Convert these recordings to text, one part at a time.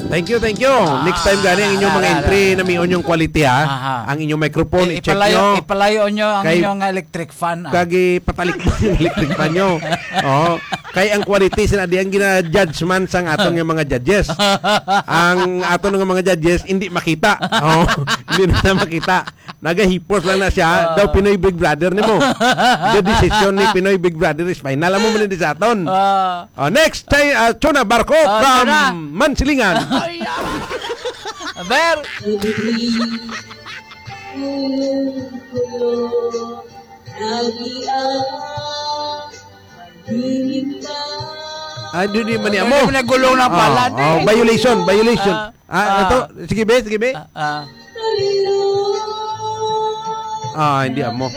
Thank you. Next time gani ang inyong mga entry na miyon yung quality ang inyong microphone i-check nyo. Ipalayo nyo ang inyong electric fan. Kagi patalik mo yung electric fan nyo. Kay ang quality sinadi ang gina-judge man sang atong yung mga judges. Ang atong ng mga judges hindi makita. Hindi na makita. Nagahipos lang na siya. Daw Pinoy Big Brother nimo. The decision ni Pinoy Big Brother is final. Alam mo mo din sa aton. Next, Chona Barco from Mansilingan. Ber. Ay, di man niya mo. Hindi nagulong na pala. Violation. Ito, sige be. Hindi mo.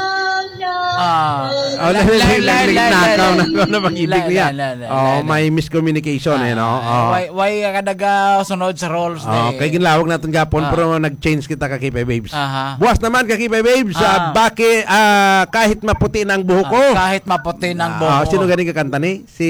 Nakaw na pag-ibig niya. May miscommunication Why kadaga sunod sa roles kay ginlawag natin gapon pero nag-change kita Kakipay Babes. Buwas naman Kakipay Babes. Bakit kahit maputi ng buhok ko? Kahit maputi ng buhok. Sino galing kakanta ni? Si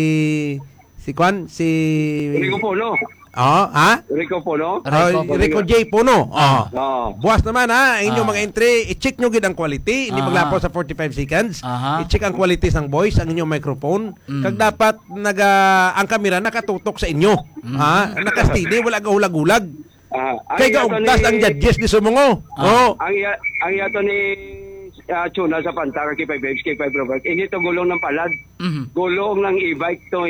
Rico Polo. Rico Polo. Rico J. Puno. Buwas naman inyong mga entry, i-check nyo gid ang quality, hindi maglapaw sa 45 seconds. I-check ang quality sang voice, ang inyong microphone. Kag dapat ang kamera nakatutok sa inyo. Naka-steady, wala gahulag-hulag. Kay gaugtas ang judges ni sumungo. Ang yato ni Chuna sa Panta, Kakipay Babes, Kakipay Robert. Hindi to gulong ng palad. Gulong ng e-bike to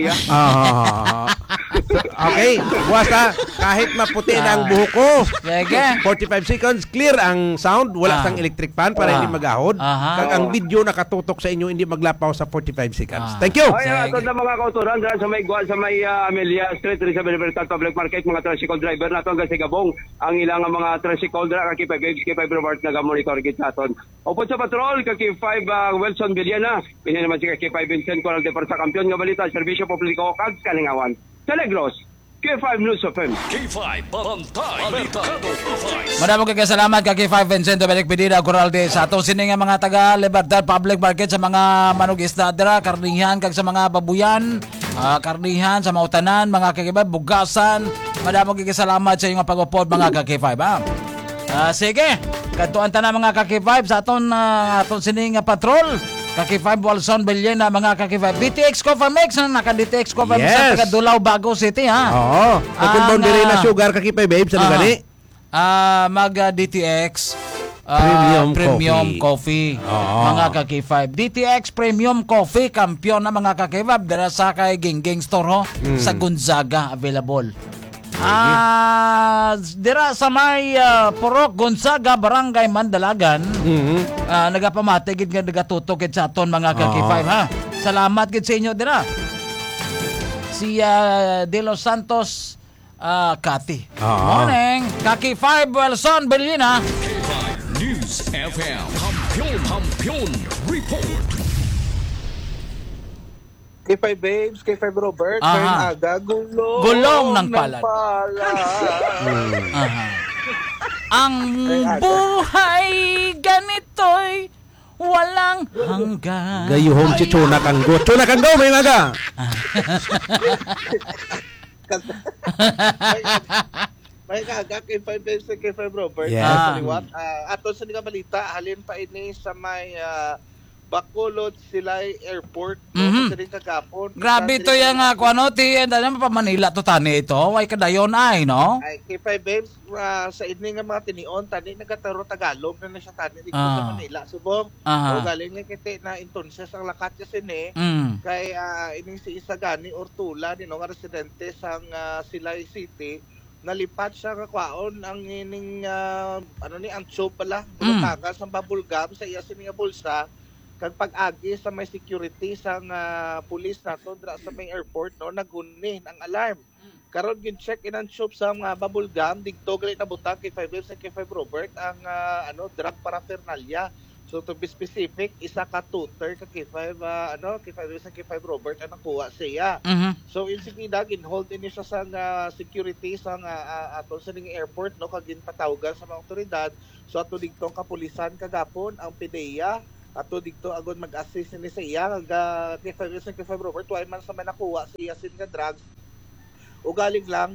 Okay, buwas kahit maputi na ang buhok ko. 45 seconds, clear ang sound, wala sang electric fan para hindi magahod. Kag ang video nakatutok sa inyo, hindi maglapaw sa 45 seconds. Thank you. Ito na mga kauturan sa may Amelia Street, sa Libertad Public Market, mga tricycle driver na ito hanggang sa Gabong. Ang ilang mga tricycle driver, Kakipay Babes, Kakipay Robert, nagamonitor git sa aton. Upod sa patrol, Kakipay Wilson Villana, pinili naman si Kakipay Vincent Coral de Parsa Kampiyon nga balita, Serbisyo Publiko kag Kalingawan. Sa Negros, K5 News of M. K5 Barangay Barkado. Maraming salamat kay K5 Vincent Balik Pedida Coral de sa atong sini nga mga taga Libertad Public Market sa mga manug-isda dira, karnihan kag sa mga babuyan, karnihan sa mautanan, mga kakiba bugasan. Maraming salamat sa inyong pag-upod mga K5 sige, kadtuan ta na mga K5 sa aton sini nga patrol. Kaki 5 Walson Bellena mga Kaki 5 DTX Cover Mix na naka-DTX Cover Mix sa taga Dulaw Bago City Oo. Kung boundary na sugar Kaki 5 Babes ano gani? Mag DTX Premium Coffee. Mga Kaki 5 DTX Premium Coffee kampiyon na mga Kaki 5 dira sa kay Gingging Store sa Gonzaga available. Dira sa may Purok Gonzaga Barangay Mandalagan. Nagapamatigid nga nagatutok sa aton mga Kaki 5 Salamat gid sa inyo dira. Si De Los Santos Kati. Morning Kaki 5 Wilson Bellina. K5 News FM. Kampiyon report. K5 Babes, K5 Robert, aga, gulong ng palad. Ang buhay ganito'y walang hanggan. Gayuhong si Chuna Kanggo. Chuna Kanggo, may maga. May kaga, K5 Babes, K5 Robert. Ato sa nga balita, halin pa ini sa may Bacolod Silay Airport. Grabe ito yung pa Manila to tani ito. Ay kadayon ay, no? Ay, K5 Babes, sa idni nga mga tinion, tani nagataro Tagalog na siya tani dito sa Manila. Subong, galing nga kiti na intonses ang lakat niya sini. Kay ining si Isagani Ortula, nga residente sang Silay City, nalipat siya kakwaon ang ining, ang tube pala, bulutakas ng bubble gum sa iya sini nga bulsa. Kag pag-agi sa may security sa pulis nato dra sa may airport naguni ang alarm. Karon gin-check in ang shop sa mga bubble gum digto gali na butang kay 5 sa K5 Robert ang drug paraphernalia. So to be specific, isa ka tutor ka K5 K5 sa K5 Robert ang nakuha siya. So insigida gin-hold ini siya sa security sa ato sa ning airport kag ginpatawagan sa mga otoridad. So ato digtong kapulisan kagapon ang PDEA ato dito agon mag-assist ni sa iya K5 Robert why man sa may nakuha sa iya sin nga drugs o galing lang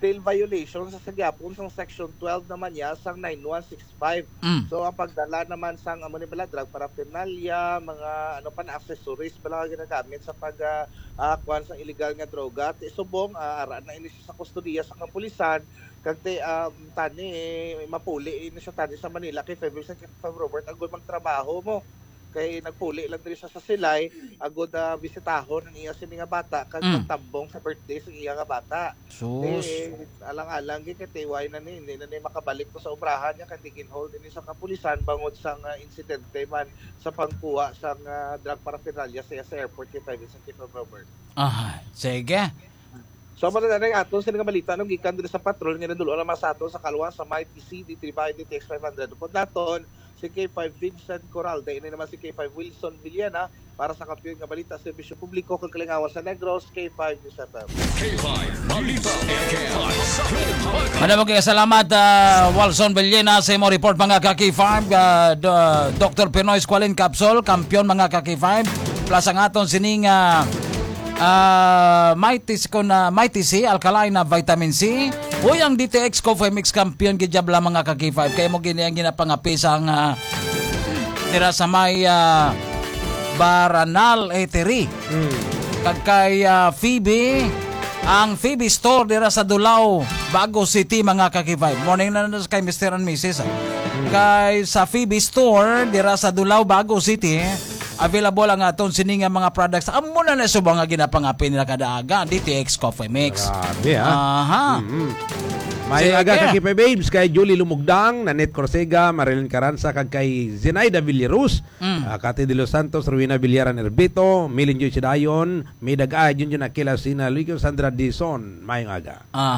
still violation sa sagyapon sang section 12 naman niya sang 9165. So ang pagdala naman sang amo ni bala drug paraphernalia, mga ano pa na accessories bala ginagamit sa kuan sang illegal nga droga. Subong ara na ini sa kustodiya sa kapulisan kag tani mapuli ini sa tani sa Manila kay February Robert agud magtrabaho mo. Kay nagpuli lang diri sa Silay agud bisitahon ang iya sini nga bata kag magtambong sa birthday sa iya nga bata. Sus. Alang-alang gid kay way na hindi na makabalik to sa obrahan niya kay hold ini sa kapulisan bangod sang insidente man sa pangkuha sang drug paraphernalia sa airport kay Vincent Robert. Sige. So man na aton sa nga balita nung gikan diri sa patrol nga nadulo naman sa aton sa kalwa sa Mighty CD 35 DTX 500 pod daton si K5 Vincent Corralde, ini naman si K5 Wilson Villena para sa kampiyon nga balita sa serbisyo publiko kag kalingawan sa Negros, K5 News FM. K5 Balita FM. Ano mo kaya salamat Wilson Villena sa imo report mga ka-K5 Dr. Pinoy Squalene Capsule, kampiyon mga ka-K5 plus ang aton sining Mighty C, alkaline na vitamin C. Uy, ang DTX Coffee Mix kampiyon gidjabla mga ka-K5. Kaya mo gini ang ginapangapi sang tira sa may Baranal Eatery. Kag kay Phoebe, ang Phoebe Store dira sa Dulao, Bago City mga ka-K5. Morning na kay Mr. and Mrs. Kay sa Phoebe Store dira sa Dulao, Bago City, available ang aton sining mga products. Amo na subang nga ginapangapin nila kadaaga DTX Coffee Mix. Grabe May Sige. aga kay Kipe Babes, kay Julie Lumugdang, Nanette Corsega, Marilyn Caranza, kag kay Zenaida Villaruz, Kati de los Santos, Ruina Villaran Herbito, Milin Joy Sidayon, may dag-ay, yun nakila sina Lucio Sandra Dizon, mayong aga.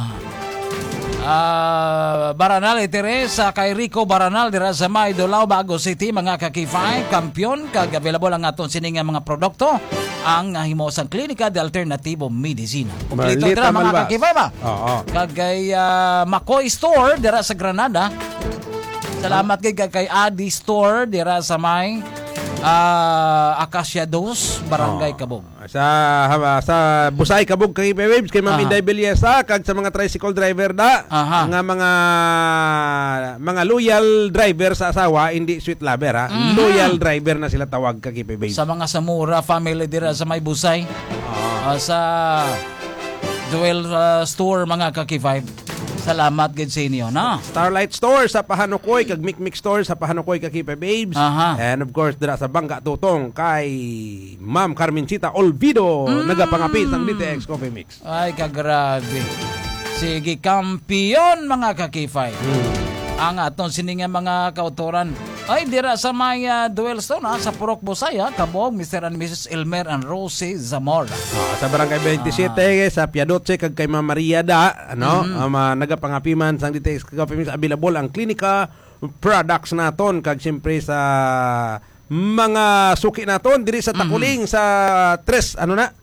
Baranal Teresa kay Rico Baranal dira sa May Dulao, Bago City mga ka-K5 kampiyon kag available ang aton sining nga mga produkto ang himosang klinika de alternatibo medicina. Kompleto dira mga ka-K5 Oo. kag kay Makoy Store dira sa Granada. Salamat kay Adi Store dira sa May Acacia 2 Barangay Cabog. Sa Busay Cabog kay Kipe Babes, kay Ma'am Inday Belyesa, kag sa mga tricycle driver nga mga loyal driver sa asawa, hindi sweet lover loyal driver na sila tawag kay Kipe Babes. Sa mga Samura family dira sa May Busay. Sa Duel Store mga ka-K5. Salamat gid sa inyo na. Starlight Store sa Pahanukoy, kag Mikmik Store sa Pahanukoy kay Kipe Babes. And of course dira sa Bangka Tutong kay Ma'am Carmencita Olvido, nagapangapit ang DTX Coffee Mix. Ay kagrabe. Sige kampiyon mga ka-K5. Ang aton sininga mga kautoran ay dira sa may Duel Stone sa Purok Busaya, Cabog, Mr. and Mrs. Elmer and Rosie Zamora. Sa Barangay 27 sa Piadoce kag kay Ma'am Maria nagapangapiman sang DTX Coffee Mix, available ang klinika products naton kag siyempre sa mga suki naton diri sa Takuling sa 3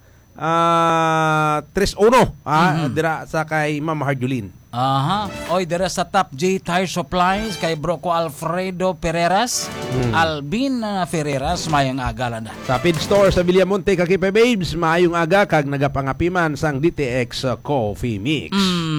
3-1 dira sa kay Ma'am Harjulin. Oy dira sa Top J Tire Supplies kay Broco Alfredo Pereras, Albin Ferreras, mayang aga na. Sa Feed Store sa Villamonte kay Kipe Babes, maayong aga kag nagapangapiman sang DTX Coffee Mix.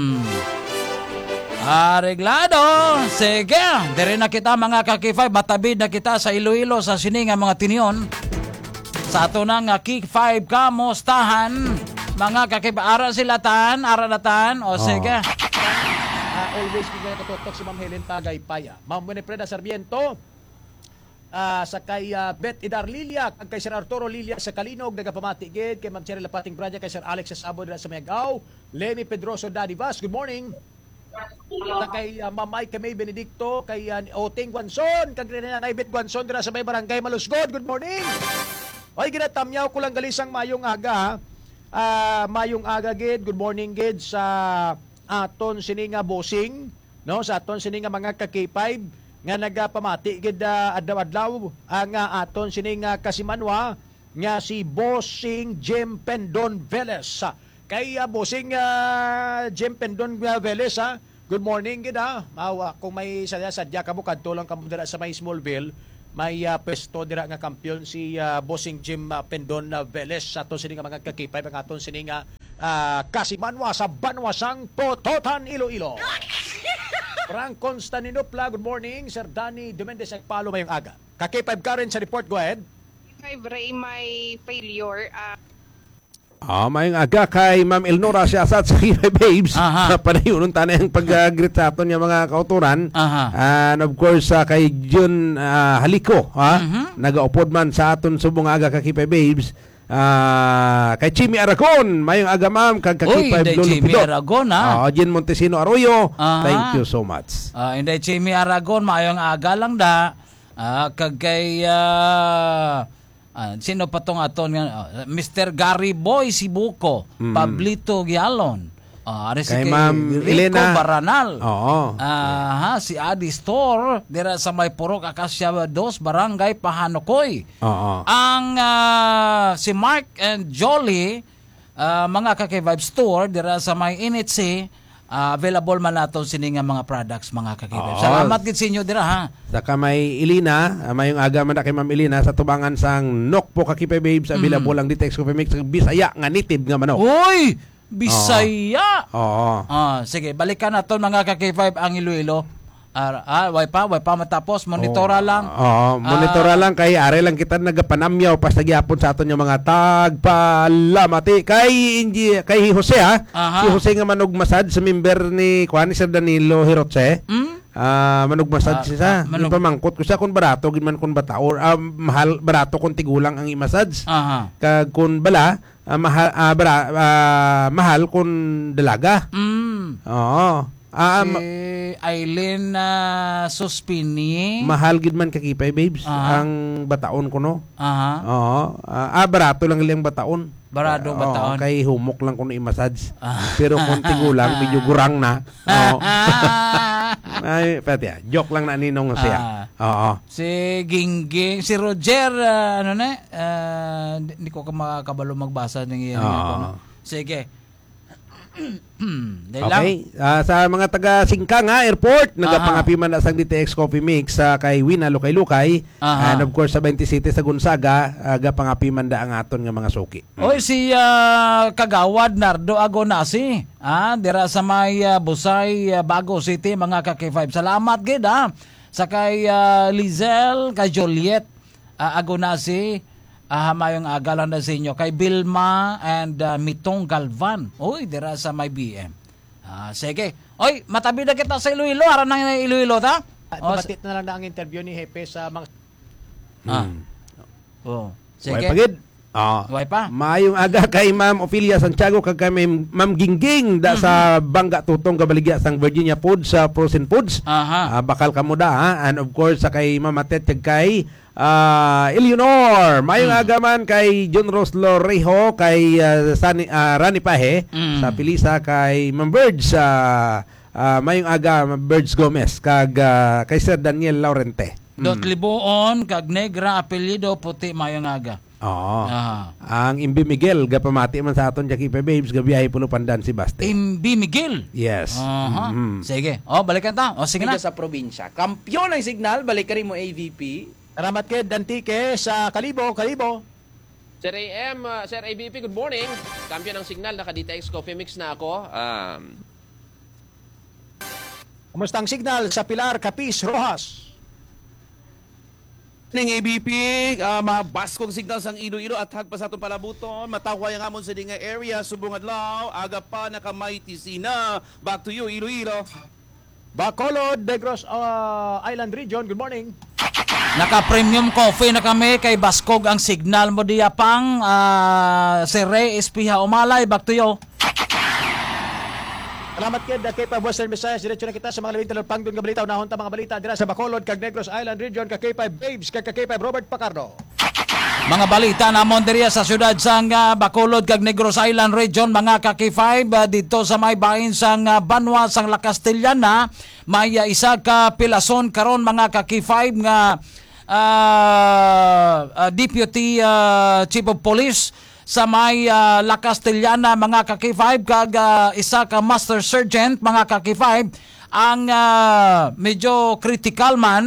Areglado. Sige, dire na kita mga ka-K5, matabid na kita sa Iloilo sa sininga mga tinion. Sa ato na nga K5 kamustahan mga ka-K5, aralatan. O sige. Always kita katutok si Ma'am Helen Tagaypaya. Ma'am Winifreda Sarmiento, sa kay Bet Idar Lilia, kay Sir Arturo Lilia sa Kalinog, nagapamatigid, kay Ma'am Cheryl Lapating Praja, kay Sir Alex Sabo sa Mayagaw, Lenny Pedroso Daddy Vaz, good morning. Sa kay Ma'am Mike May Benedicto, kay Oting Guanson, kay Naibit Guanson dira sa may Barangay Malusgod, good morning. Oy, ginatamyaw ko lang galisang mayong aga. Mayong aga gid, good morning gid sa aton sininga bossing, no, sa aton sininga mga ka-K5 nga nagapamati gid adlaw-adlaw ang aton sininga kasimanwa nga si Bossing Jim Pendon Velez. Kay Bossing Jim Pendon Velez, good morning gid Kung may sadya ka mo kadto lang ka mo dira sa may Smallville, may pwesto dira nga kampiyon si Bossing Jim Pendon Velez sa aton sini nga mga kakipay ang aton sini nga Kasimanwa sa Banwasang Pototan, Iloilo. Frank Constantinopla, good morning. Sir Danny Dumendez Agpalo, mayong aga. Kakipay Karen sa report, go ahead. Ray, may failure. Mayong aga kay Ma'am Elnora siya sa Kipay Babes. Panayunon tanay ang pag-greet sa aton nga mga kauturan. And of course, kay Jun Haliko, nagaupod man sa aton subong aga kay Kipay Babes. Kay Chimi Aragon, mayong aga ma'am, kag Kakipay Lolo Chimi Pidot. Aragon, Jen Montesino Arroyo, thank you so much. Hindi Chimi Aragon, mayong aga lang da. Kag kay sino pa tong aton Mr. Gary Boy Sibuko, Pablito Gialon. Kay Ma'am Rico Elena Baranal. Oo. Si Adi Store dira sa may Purok Acacia 2, Barangay Pahanokoy. Oo. Ang si Mark and Jolly mga kaki-vibe store dira sa may Initsi, available man naton sini nga mga products mga kaki-vibe. Salamat gid sa inyo dira ha. Saka may Ilina, mayong aga man na kay Ma'am Ilina sa tubangan sang Nokpo Kakipay Babes, available lang dito sa Mix Bisaya nga native nga manok. Uy! Bisaya. Oo. Sige, balikan naton mga kaki-vibe ang Iloilo. Way pa matapos, monitora lang. Monitora lang kay are lang kita nagapanamyaw pas nagyapon sa aton yung mga tagpalamati kay Jose Si Jose nga manog masad sa member ni Juan Sir Danilo Hirotse. Manog masad siya. Pamangkot ko siya kung barato gid man kun bataor. Mahal barato kung tigulang ang i-massage. Kag kun bala mahal kun dalaga. Oo. Si Aileen Suspini. Mahal gid man Kakipay Babes ang bataon ko no. Oo. Barato lang ilang bataon. Barado bataon. Kay humok lang kuno i-massage. Pero kung tigulang medyo gurang na. Oo. Ay, pati joke lang na ninong siya. Oo. Si Gingging, si Roger hindi ko makakabalo magbasa ng iyan. Sige. Okay. Sa mga taga Singkang Airport, nagapangapi man asang DTX Coffee Mix kay Wina Lukay-Lukay. And of course sa 27 sa Gonzaga, gapangapi man da ang aton nga mga suki. Oy, si Kagawad Nardo Agonasi. Dira sa may Busay, Bago City, mga kaki-5. Salamat gid sa kay Lizel, kay Juliet Agonasi. Mayong agalan na sa inyo kay Bilma and Mitong Galvan. Uy, dira sa may BM. Sige. Oy, matabi na kita sa Iloilo. Aram na Iloilo, ta? Pabatit na lang na ang interview ni Hepe sa mga... Sige. Way pagid. Way pa. Mayong aga kay Ma'am Ophelia Santiago kag kay Ma'am Gingging sa Bangga Tutong Kabaligya sang Virginia Foods sa Frozen Foods. Bakal kamo da and of course sa kay Ma'am Atet kag kay Eleanor. Mayong aga man kay John Ross Lorejo, kay Rani Pahe, sa Pilisa, kay Ma'am Birds, mayong aga Birds Gomez, kag kay Sir Daniel Laurente. Dot Liboon, kag Negra Apelido Puti mayong aga. Oo. Ang Imbi Miguel, gapamati man sa aton Kakipay Babes, gabiyahe puno pandan si Baste. Imbi Miguel? Yes. Sige. Balikan ta. Sige na. Sa probinsya. Kampiyon ng signal, balik ka rin mo AVP. Salamat kay Dantike sa Kalibo. Sir AM, Sir AVP, good morning. Kampiyon ng signal, naka-DTX Coffee Mix na ako. Kumusta ang signal sa Pilar, Capiz, Rojas? Ning ABP, mabaskog signal sang Iloilo at hagpa sa atong palabuton. Mataway ang amon sa dinga area, subong adlaw, aga pa nakamay tisina. Back to you, Iloilo. Bacolod, Negros Island Region, good morning. Naka-premium coffee na kami kay Baskog ang signal mo diya pang si Ray Espiha Umalay, back to you. Salamat kay pa Western Visayas. Diretso na kita sa mga labing talapang doon nga balita. Unahon ta mga balita dira sa Bacolod, kag Negros Island Region, kag K5 Babes, kag K5 Robert Pacardo. Mga balita namon diriya sa syudad sang Bacolod kag Negros Island Region, mga kaki-5 dito sa may bahin sang Banwa sang La Castellana, may isa ka pilason karon mga kaki-5 nga Deputy Chief of Police sa may La Castellana, mga kaki-5, kag isa ka Master Sergeant, mga kaki-5 ang medyo critical man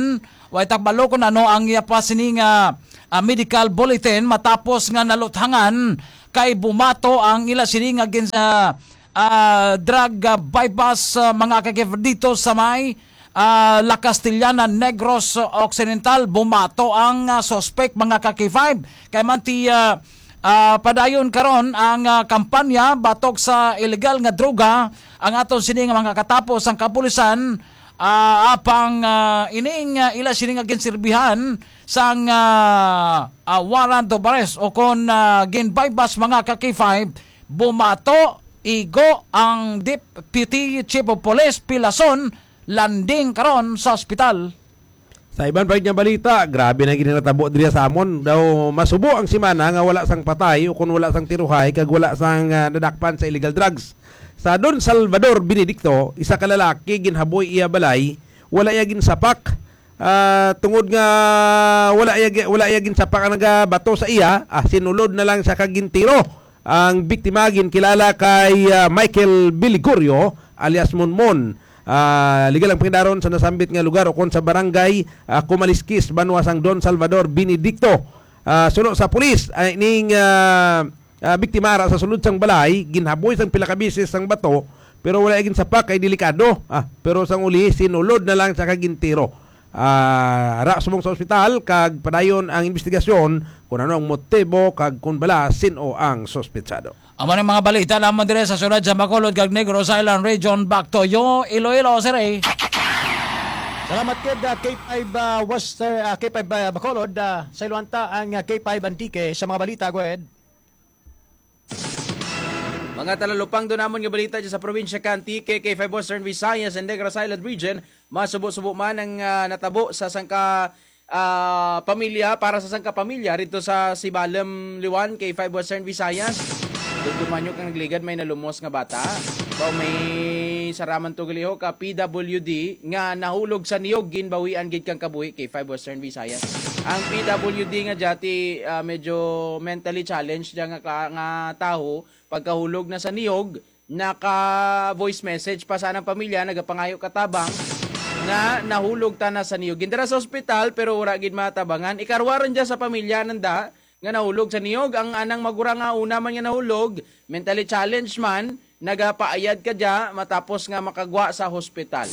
Way takbalo kung ano ang yapasining medical bulletin matapos nga naluthangan kay bumato ang ila sining against sa drug bypass mga kakif dito sa may La Castellana, Negros Occidental. Bumato ang suspect mga kaki-5 kay manti padayon karon ang kampanya batok sa illegal nga droga ang aton sining mga katapos ang kapulisan apang ining ila sining ginserbihan sang warrant of arrest o kon ginbypass mga kaki-5 bumato igo ang Deputy Chief of Police Pilason landing karon sa ospital. Sa ibang part nga balita, grabe na ginatabo diri sa amon. Daw masubo ang simana nga wala sang patay o kung wala sang tiruhay kag wala sang nadakpan sa illegal drugs. Sa Don Salvador Benedicto, isa ka lalaki ginhaboy iya balay, wala iya ginsapak. Tungod nga wala iya ginsapak ang nagabato sa iya, sinulod na lang sa kagintiro. Ang biktima ginkilala kay Michael Biligorio alias Monmon. Legal ang pangidaron sa nasambit nga lugar o kon sa barangay Kumaliskis, Banwasang Don Salvador Benedicto. Suno sa pulis ning biktima ra sa sulod sang balay ginhaboy sang pila ka beses sang bato pero wala gin sapak kay delikado. Pero sang uli sinulod na lang sa kagintiro. Ra sumong sa ospital kag padayon ang investigasyon kung ano ang motibo kag kung bala sino ang sospetsado. Amo ng mga balita naman dire sa sunod sa Bacolod kag Negros Island Region. Back to you, Iloilo, Sir Ray. Salamat kid K5 K5 Bacolod sa Iluanta ang K5 Antique sa mga balita. Go ahead. Mga talalupang doon namon nga balita dyan sa probinsya Antique, K5 Western Visayas and Negros Island Region, masubo-subo man ang natabo sa sangka pamilya, para sa sangka pamilya rito sa Sibalem Liwan, K5 Western Visayas. Dumanyo kang nagligad may nalumos nga bata. Baw may saraman to galiho ka PWD nga nahulog sa niyog ginbawian gid kang kabuhi K5 Western Visayas. Ang PWD nga jati medyo mentally challenged nga taho pagkahulog na sa niyog naka voice message pa sa anang pamilya nagapangayo katabang nga nahulog ta na sa niyog. Gindara sa ospital pero ura gid matabangan. Ikarwaron dya sa pamilya nanda nga nahulog sa niyog. Ang anang magura nga una man nga nahulog, mentally challenged man, nagapaayad ka dya matapos nga makagwa sa hospital.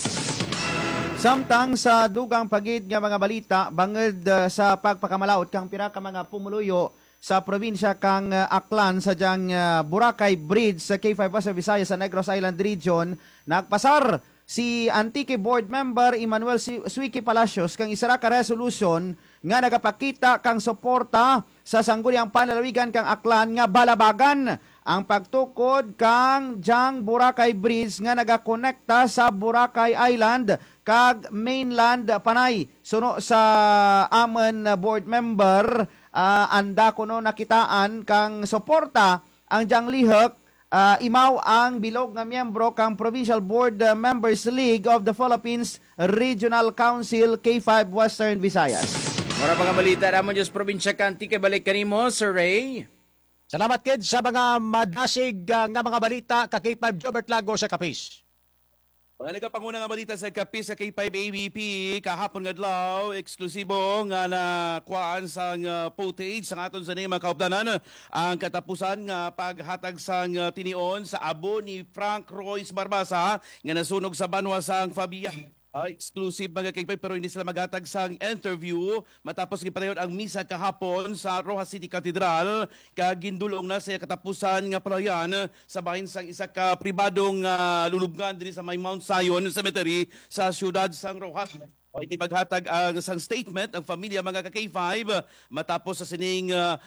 Samtang sa dugang pagid nga mga balita bangod sa pagpakamalaot kang pira ka mga pumuluyo sa probinsya kang Aklan sa diyang Boracay Bridge sa K5 Western Visayas sa Negros Island Region, nagpasar si Antique Board Member Emmanuel Suiki Palacios kang isara ka resolution nga nagapakita kang suporta sa sangguniang panlalawigan kang Aklan nga balabagan ang pagtukod kang Jang Boracay Bridge nga nagakonekta sa Boracay Island kag mainland panay. Suno sa amon board member anda kuno nakitaan kang suporta ang Jang Lihok imaw ang bilog nga miyembro kang Provincial Board Members League of the Philippines Regional Council K5 Western Visayas. Mura pa nga balita naman dyan sa probinsya Antique, balik kanimo, Sir Ray. Salamat kid sa mga madasig nga mga balita ka K5 Jobert Lago sa Kapis. Mga nagapanguna nga balita sa Kapis sa K5 ABP kahapon nga adlaw eksklusibo nga nakuhaan sang footage sa aton sa mga kaupdanan ang katapusan nga paghatag sang tinion sa abo ni Frank Royce Barbasa nga nasunog sa Banwasang Fabia. Exclusive mga K5 pero hindi sila maghatag sang interview matapos gipadayon ang misa kahapon sa Rojas City Cathedral kag gindulong na sa katapusan nga palayan sa bahin sang isa ka pribadong lulubngan dinhi sa may Mount Zion Cemetery sa siyudad sang Rojas. Iti paghatag ang isang statement ang pamilya mga ka-K5 matapos sa sining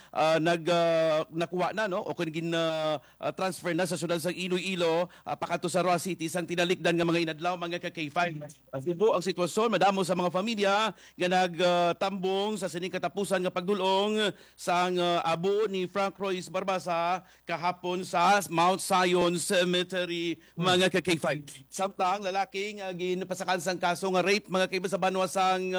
nakuha na no o kung transfer na sa siyudad sang Iloilo pakanto sa Roa City sang tinalikdan nga mga inadlaw mga ka-K5. Asibo ang sitwasyon madamo sa mga pamilya nga nagtambong sa sining katapusan nga pagdulong sang abo ni Frank Royce Barbasa kahapon sa Mount Zion Cemetery mga ka-K5. Samtang lalaki nga ginapasakan sang kaso nga rape mga K5 sa Banwasang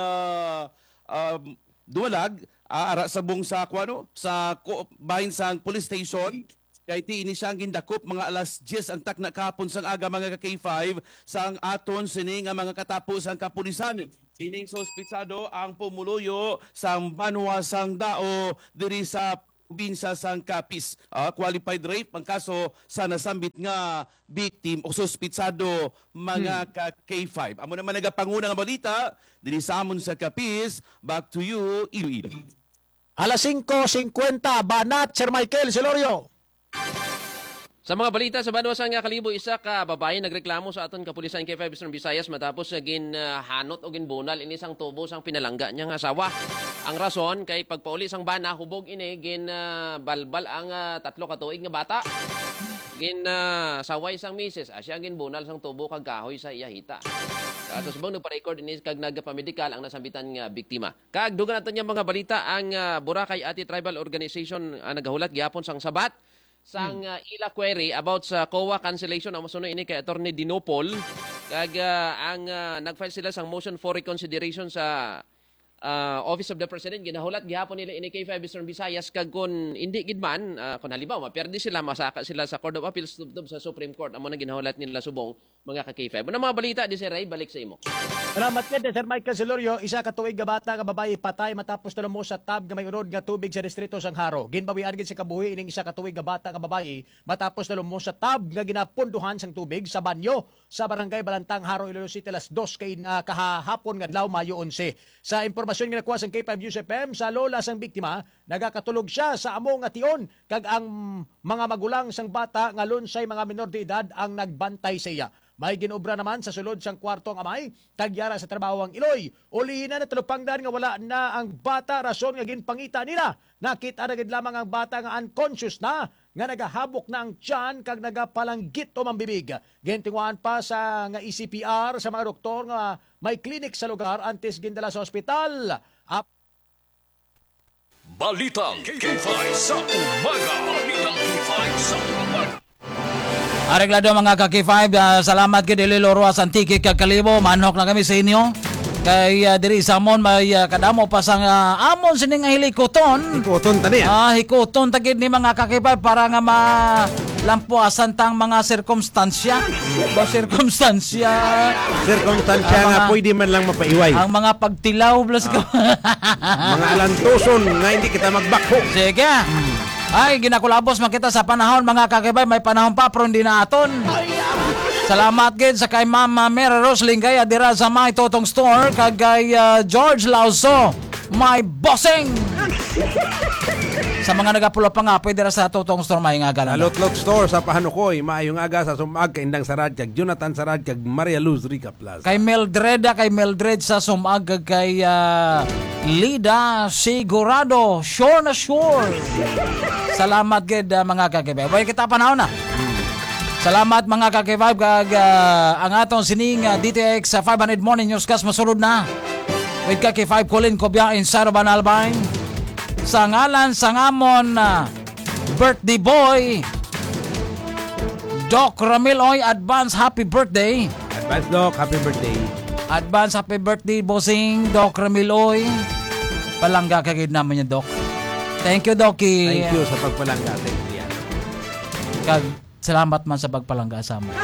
Duwalag ara sa bung sa bahin sang police station Kay ti ini siyang gindakop mga alas 10 ang takna kahapon sang aga mga ka-K5 sang aton sini nga mga katapos ang kapulisan. Ining sospitsado ang pumuluyo sang banwa sang dao diri sa probinsya sang Capiz. Qualified rape ang kaso sa nasambit nga victim o sospitsado mga ka-K5. Amo naman nagapanguna nga balita diri sa amon sa Capiz. Back to you, Iloilo. Alas 5:50, Banat, Sir Michael Silorio. Sa mga balita sa Banwa sang Kalibo, isa ka babae nagreklamo sa aton kapulisan K5 Eastern Visayas matapos ginhanot o ginbunal ini sang tubo sang pinalangga niya nga asawa. Ang rason kay pagpauli sang bana hubog ini balbal ang 3 ka tuig nga bata. Saway sang misis asya ginbunal sang tubo kag kahoy sa iyahita. Kaso subong nagpa-record ini kag nagpamedikal ang nasambitan nga biktima. Kag dugan naton nga mga balita ang Boracay Ati Tribal Organization nagahulat gyapon sang sabat sang ila query about sa COA cancellation ang masunod ini kay Attorney Dinopol kag ang nagfile sila sang motion for reconsideration sa Office of the President. Ginahulat gihapon nila ini K5 Eastern Visayas kag kun hindi gid man kun halimbawa maperdi sila masaka sila sa Court of Appeals tubtob sa Supreme Court amo na ginahulat nila subong mga ka-K5. Ano mga balita di si Ray balik sa imo. Salamat kay Sir Michael Silorio. Isa ka tuig nga bata nga babae patay matapos mo sa tab nga may urod nga tubig sa distrito sang Haro. Ginbawian gid sa kabuhi ining isa ka tuig nga bata nga babae matapos mo sa tab nga ginapunduhan sang tubig sa banyo sa barangay Balantang, Haro, Iloilo City alas 2 kay kahapon nga adlaw Mayo 11. Sa impormasyon nga nakuha sang K5 News FM sa lola sang biktima, nagakatulog siya sa amo nga tion kag ang mga magulang sang bata nga lunsay mga minor de edad ang nagbantay sa iya. May ginobra naman sa sulod sang kwarto ang amay, tagyara sa trabaho ang Iloy. Ulihin na talupangdan nga wala na ang bata, rason nga ginpangita nila. Nakita na gid lamang ang bata nga unconscious na, nga nagahabok na ang tiyan kag nagapalanggit o mambibig. Gintinguan pa sa nga ECPR sa mga doktor nga may klinik sa lugar antes gindala sa ospital. Balitang K5 sa umaga. Balitang K5 sa umaga. Areglado mga ka-K5, salamat kay Delilo Ruas Antique kag Kalibo, manok na kami sa inyo. Kay diri sa amon may kadamo pa sang amon sining hilikoton. Hikoton tani hikoton tagid ni mga ka-K5 para nga malampuasan tang mga sirkumstansya. Sirkumstansya nga pwede man lang mapaiway. Ang mga pagtilaw plus mga alantoson nga hindi kita magbakho. Sige. Ay, ginakulabos makita sa panahon mga kakibay, may panahon pa pero hindi na aton. Salamat gid sa kay Mama Mera Rosling kay adira sa my Totong Store kag kay George Lauso, my bossing. Sa mga nagapula pa nga pwede ra sa Totong Store may nga ganan. Lot Store sa Pahanukoy, maayong aga sa Sumag kay Indang Sarad kag Jonathan Sarad kag Maria Luz Rica Plaza. Kay Mildred sa Sumag kag kay Lida Sigurado, sure na sure. Salamat gid mga kakibay. Boy kita panahon na. Salamat mga kakibay kag ang atong sining DTX 500 Morning Newscast masulod na. With K5 Colin Cobia inside of Albine. Sa ngalan sa ngamon birthday boy Doc Ramiloy, advance happy birthday. Advance Doc, happy birthday. Advance happy birthday bossing Doc Ramiloy. Palangga kagid naman niya Doc. Thank you Doki. Thank you sa pagpalangga. Thank you. Kag salamat man sa pagpalangga sa mo.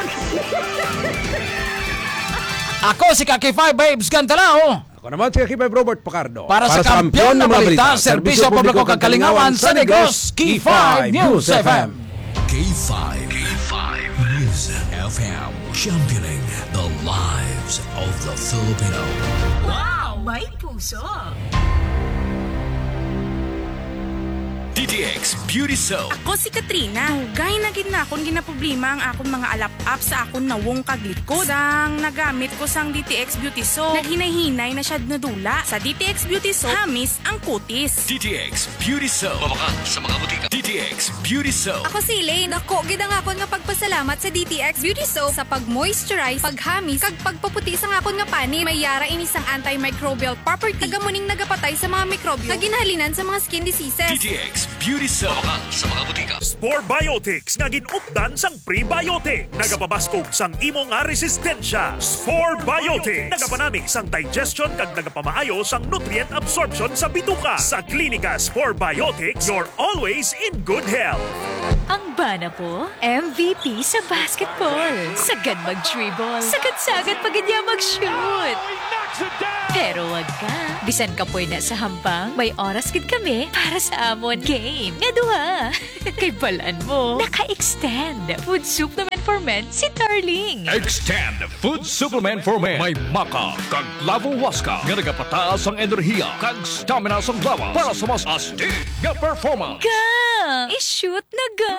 Ako si K5 Babes Gantalao. Ako naman si K5 Robert Pacardo. Para sa kampiyon ng balita, serbisyo publiko kag kalingawan sa Negros, K5 News FM. K5 News FM, championing the lives of the Filipino. Wow! May puso! DTX Beauty Soap. Ako si Katrina. Hugay na gid na akong ginaproblema ang akong mga alap-up sa akong nawong kaglikod. Sang nagamit ko sang DTX Beauty Soap, naghinay-hinay na siya nadula. Sa DTX Beauty Soap, hamis ang kutis. DTX Beauty Soap. Mabakan sa mga butika. DTX Beauty Soap. Ako si Elaine. Ako gid ang akon nga pagpasalamat sa DTX Beauty Soap sa pag-moisturize, paghamis, kag pagpaputi sa akon nga pani. May yara ini sang antimicrobial property. Tagamuning nagapatay sa mga mikrobyo. Kaginhalinan sa mga skin diseases. DTX Beauty Soap. Mamakal sa mga butika. Spore Biotics nga ginupdan sang prebiotic. Nagapabaskog sang imo nga resistensya. Spore Biotics. Nagapanami sang digestion kag nagapamaayo sang nutrient absorption sa bituka. Sa klinika Spore Biotics, you're always in good health. Ang bana po, MVP sa basketball. Sagad mag-dribble. Sagad-sagad paganya mag-shoot. Pero wag ka. Bisan ka po na sa hampang, may oras gid kami para sa amon game. Nga duha. Kay balaan mo, naka-extend. Food supplement for men si Darling. Extend Food Supplement for Men. May maka kag lavo waska nga nagapataas ang enerhiya kag stamina sa lawas para sa mas astig nga performance. Ga! I-shoot na ga!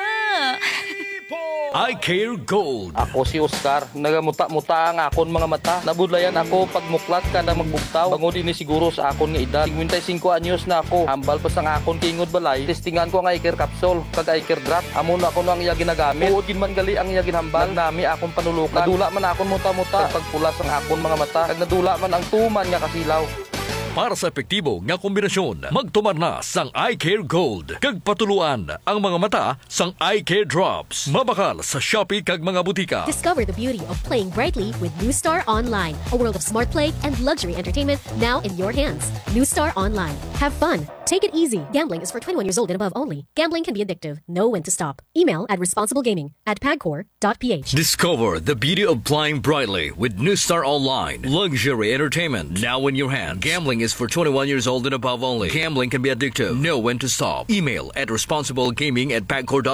I Care Gold. Ako si Oscar, nagamuta-muta ang akon mga mata. Nabudlayan ako pag muklat ka na magbugtaw. Bangod ini siguro sa akon nga edad. 55 anyos na ako. Hambal pa sang akon kingod balay. Testingan ko ang I Care capsule, kag I Care drop. Amo na ako ang iya ginagamit. Uod gin man gali ang iya ginhambal. Nami akon panulukan. Nadula man akon muta-muta. Kag pagpulas ang akon mga mata. Kag nadula man ang tuman nga kasilaw. Para sa epektibo nga kombinasyon, magtumar na sang I Care Gold. Kag patuluan ang mga mata sang I Care Drops. Mabakal sa Shopee kag mga butika. Discover the beauty of playing brightly with New Star Online, a world of smart play and luxury entertainment now in your hands. New Star Online. Have fun. Take it easy. Gambling is for 21 years old and above only. Gambling can be addictive. Know when to stop. Email at responsiblegaming@pagcor.ph. Discover the beauty of playing brightly with New Star Online. Luxury entertainment now in your hands. Gambling is for 21 years old and above only. Gambling can be addictive. Know when to stop. Email at responsiblegaming@pagcor.ph.